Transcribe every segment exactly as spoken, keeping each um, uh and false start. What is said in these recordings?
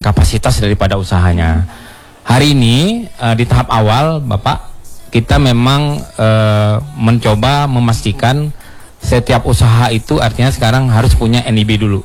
kapasitas daripada usahanya. Hari ini uh, di tahap awal Bapak, kita memang uh, mencoba memastikan setiap usaha itu artinya sekarang harus punya N I B dulu.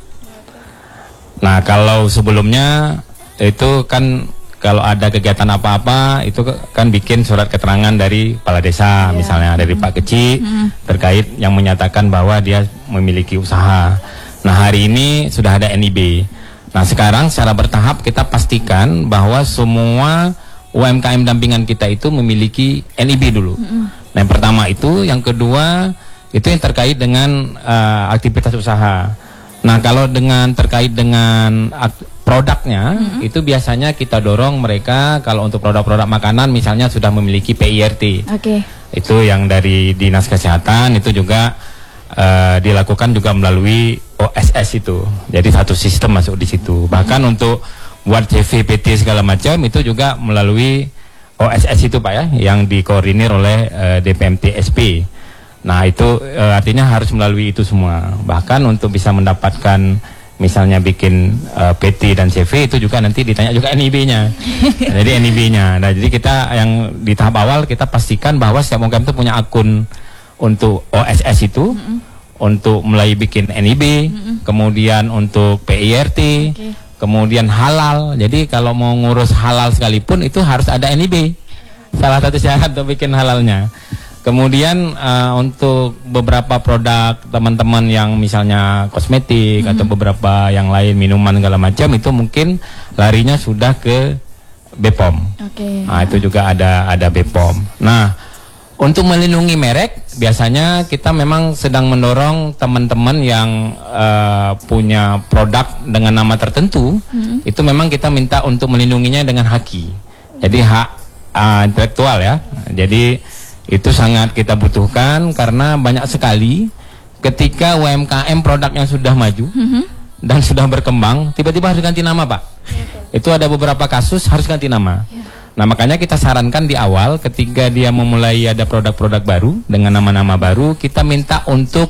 Nah, kalau sebelumnya itu kan kalau ada kegiatan apa-apa itu kan bikin surat keterangan dari kepala desa, yeah. misalnya dari Pak Kecil mm. terkait yang menyatakan bahwa dia memiliki usaha. Nah, hari ini sudah ada N I B. Nah, sekarang secara bertahap kita pastikan bahwa semua U M K M dampingan kita itu memiliki N I B dulu. Mm. Nah, yang pertama itu, yang kedua itu yang terkait dengan uh, aktivitas usaha. Nah, kalau dengan terkait dengan produknya, mm-hmm. itu biasanya kita dorong mereka kalau untuk produk-produk makanan misalnya sudah memiliki P I R T. Oke. Okay. Itu yang dari Dinas Kesehatan itu juga uh, dilakukan juga melalui O S S itu. Jadi satu sistem masuk di situ. Bahkan mm-hmm. untuk buat C V, P T segala macam itu juga melalui O S S itu Pak ya, yang dikoordinir oleh uh, D P M T S P. Nah, itu e, artinya harus melalui itu semua. Bahkan untuk bisa mendapatkan misalnya bikin e, P T dan C V itu juga nanti ditanya juga N I B-nya. Jadi N I B-nya. Nah, jadi kita yang di tahap awal kita pastikan bahwa setiap U M K M itu punya akun untuk O S S itu, mm-hmm. untuk mulai bikin N I B, mm-hmm. kemudian untuk P I R T, okay. kemudian halal. Jadi kalau mau ngurus halal sekalipun itu harus ada N I B. Salah satu syarat untuk bikin halalnya. Kemudian uh, untuk beberapa produk teman-teman yang misalnya kosmetik mm-hmm. atau beberapa yang lain minuman segala macam itu mungkin larinya sudah ke B P O M. Okay. Nah, itu juga ada ada B P O M. Nah, untuk melindungi merek biasanya kita memang sedang mendorong teman-teman yang uh, punya produk dengan nama tertentu, mm-hmm. itu memang kita minta untuk melindunginya dengan haki. Jadi hak uh, intelektual ya. Jadi itu sangat kita butuhkan karena banyak sekali ketika U M K M produknya sudah maju mm-hmm. dan sudah berkembang tiba-tiba harus ganti nama Pak. Yeah. Itu ada beberapa kasus harus ganti nama. Yeah. Nah, makanya kita sarankan di awal ketika dia memulai ada produk-produk baru dengan nama-nama baru, kita minta untuk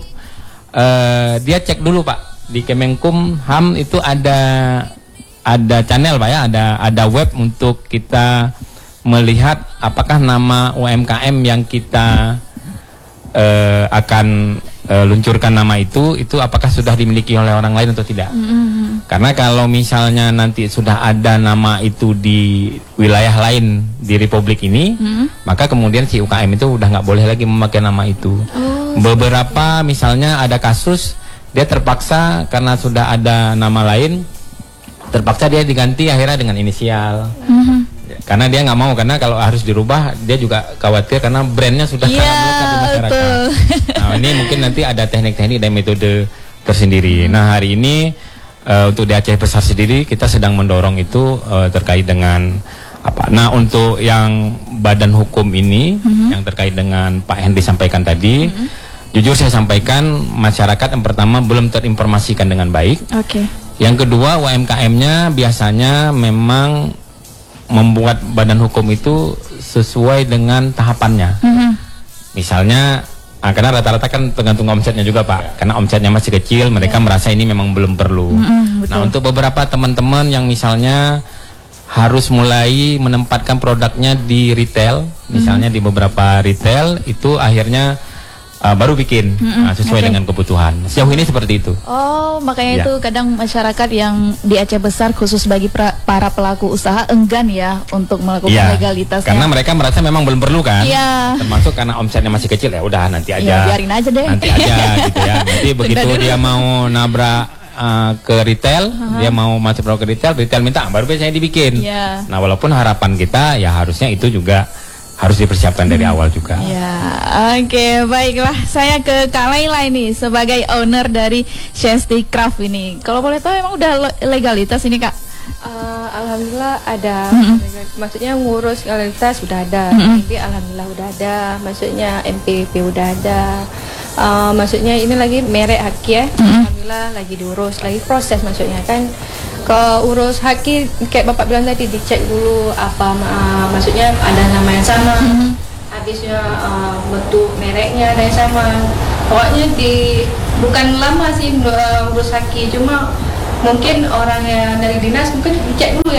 uh, dia cek dulu Pak di Kemenkumham itu ada ada channel Pak ya, ada ada web untuk kita melihat apakah nama U M K M yang kita uh, akan uh, luncurkan nama itu itu apakah sudah dimiliki oleh orang lain atau tidak. Mm-hmm. Karena kalau misalnya nanti sudah ada nama itu di wilayah lain di Republik ini, mm-hmm. maka kemudian si U K M itu udah nggak boleh lagi memakai nama itu. Oh, beberapa misalnya ada kasus dia terpaksa karena sudah ada nama lain, terpaksa dia diganti akhirnya dengan inisial. Mm-hmm. Karena dia nggak mau, karena kalau harus dirubah dia juga khawatir karena brandnya sudah yeah, sangat melekat di masyarakat. Nah, ini mungkin nanti ada teknik-teknik dan metode tersendiri. Nah, hari ini uh, untuk di Aceh Besar sendiri kita sedang mendorong itu uh, terkait dengan apa? Nah, untuk yang badan hukum ini mm-hmm. yang terkait dengan Pak Hendy sampaikan tadi, mm-hmm. jujur saya sampaikan masyarakat yang pertama belum terinformasikan dengan baik. Oke. Okay. Yang kedua U M K M-nya biasanya memang membuat badan hukum itu sesuai dengan tahapannya. Mm-hmm. Misalnya, ah, karena rata-rata kan tergantung omsetnya juga Pak. Karena omsetnya masih kecil, mereka yeah. merasa ini memang belum perlu. Mm-hmm, nah, untuk beberapa teman-teman yang misalnya harus mulai menempatkan produknya di retail, misalnya mm-hmm. di beberapa retail, itu akhirnya Uh, baru bikin mm-hmm. uh, sesuai okay. dengan kebutuhan. Sejauh ini seperti itu. Oh, makanya ya. itu kadang masyarakat yang di Aceh Besar khusus bagi pra, para pelaku usaha enggan ya untuk melakukan ya, legalitasnya. Karena mereka merasa memang belum perlu kan. Ya. Termasuk karena omsetnya masih kecil ya udah nanti aja. Ya, biarin aja deh. Nanti aja gitu ya. Nanti begitu dia mau nabrak uh, ke retail, uh-huh. dia mau masuk ke retail, retail minta baru biasanya dibikin. Ya. Nah, walaupun harapan kita ya harusnya itu juga harus dipersiapkan dari awal juga. Ya, oke, okay, baiklah. Saya ke Kak Laila ini sebagai owner dari Shesti Craft ini. Kalau boleh tahu emang udah legalitas ini Kak? Uh, Alhamdulillah ada. Mm-hmm. Maksudnya ngurus legalitas sudah ada. Mm-hmm. Jadi alhamdulillah udah ada. Maksudnya M P P udah ada. Uh, maksudnya ini lagi merek haki ya. Mm-hmm. Alhamdulillah lagi diurus, lagi proses maksudnya kan. Ke urus haki kayak Bapak bilang tadi dicek dulu apa uh, maksudnya ada nama yang sama. Mm-hmm. Habisnya uh, bentuk mereknya ada yang sama. Pokoknya di bukan lama sih uh, urus haki, cuma mungkin orang yang dari dinas mungkin dicek dulu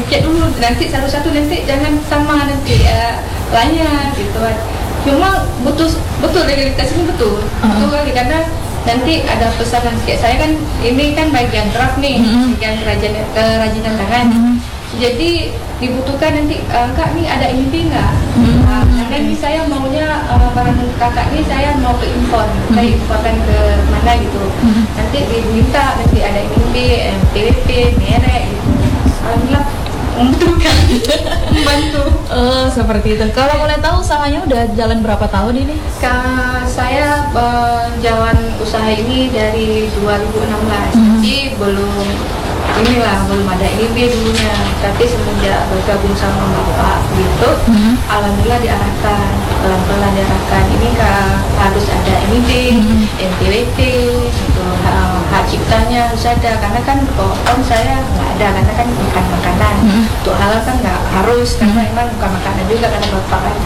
dicek dulu, nanti satu-satu, nanti jangan sama nanti ya lainnya gitu kan. Cuma betul betul legalitas ini betul, uh-huh. betul kali karena nanti ada pesanan kayak saya kan ini kan bagian craft nih, mm-hmm. bagian kerajinan kerajinan tangan. Mm-hmm. Jadi dibutuhkan nanti uh, kak nih ada ini enggak? Mm-hmm. Nah, kadang ini saya maunya uh, barang kakak ini saya mau ke impor, mm-hmm. saya imporkan ke mana gitu. Mm-hmm. Nanti diminta nanti ada ini M P W P, merek gitu. Alhamdulillah membutuhkan membantu. Oh, seperti itu. Kalau boleh tahu usahanya udah jalan berapa tahun ini? Ka, saya uh, jalan usaha ini dari dua ribu enam belas. Mm-hmm. Jadi belum inilah belum ada I B dulunya. Tapi semenjak bergabung sama Bapak gitu, mm-hmm. alhamdulillah diarahkan, pelan-pelan diarahkan. Ini Kak harus ada I B, mm-hmm. M P W P, gitu. Hak, hak ciptanya harus ada karena kan potong saya nggak ada karena kan bukan makanan. Mm-hmm. Untuk halal kan nggak harus karena mm-hmm. memang bukan makanan juga karena Bapak kan.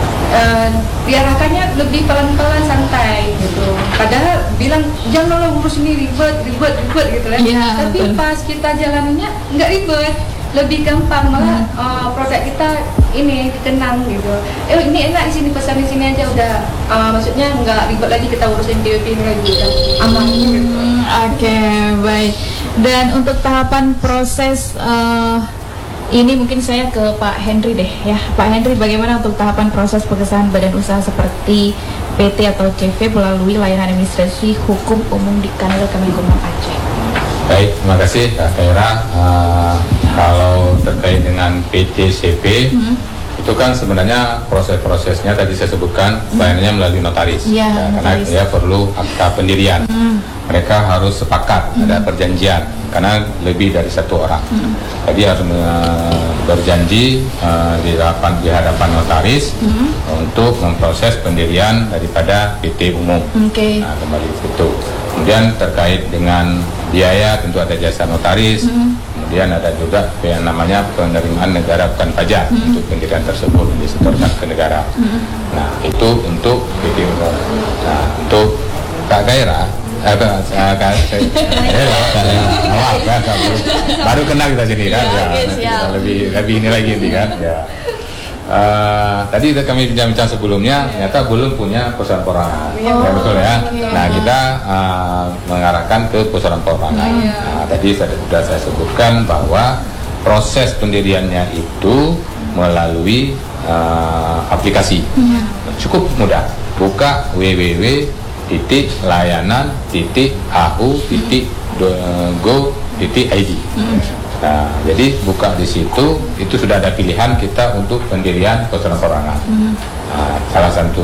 Uh, diarahkannya lebih pelan-pelan santai gitu. Padahal bilang jangan lo urus ini ribet, ribet, ribet gitu kan. Ya, tapi betul. Pas kita jalannya nggak ribet, lebih gampang malah hmm. uh, produk kita ini tenang gitu. Eh ini enak di sini, pesan di sini aja udah. Uh, maksudnya nggak ribet lagi kita urusin P W P ini lagi, udah aman gitu. Hmm, Oke okay, baik. Dan untuk tahapan proses uh, ini mungkin saya ke Pak Henry deh ya. Pak Henry, bagaimana untuk tahapan proses pengesahan badan usaha seperti P T atau C V melalui layanan administrasi hukum umum di Kanwil Kemenkumham Aceh? Baik, terima kasih Kak Kaira. Uh, kalau terkait dengan P T C V, hmm. itu kan sebenarnya proses-prosesnya tadi saya sebutkan pelayanannya hmm. melalui notaris, ya, ya, notaris. Karena dia perlu akta pendirian. Hmm. Mereka harus sepakat, hmm. ada perjanjian karena lebih dari satu orang. Hmm. Jadi harus uh, berjanji uh, di hadapan di hadapan notaris hmm. untuk memproses pendirian daripada P T umum. Okay. Nah, kembali ke situ. Kemudian terkait dengan biaya tentu ada jasa notaris. Hmm. Kemudian ada juga yang namanya penerimaan negara bukan pajak hmm. untuk pendirian tersebut disetorkan ke negara. Hmm. Nah, itu untuk P T umum. Nah, untuk Kak Gaira, eh, Kak baru kenal kita sini kan, ya, kita lebih lebih ini lagi ini kan, ya. Uh, tadi kami bincang-bincang sebelumnya, ternyata belum punya perusahaan perorangan, oh, ya betul ya. Okay. Nah kita uh, mengarahkan ke perusahaan perorangan. Oh, yeah. Nah, tadi sudah saya sebutkan bahwa proses pendiriannya itu melalui uh, aplikasi, yeah. cukup mudah. Buka w w w titik layanan titik a u titik go titik i d. Nah, jadi buka di situ, itu sudah ada pilihan kita untuk pendirian perusahaan perorangan. Hmm. Nah, salah satu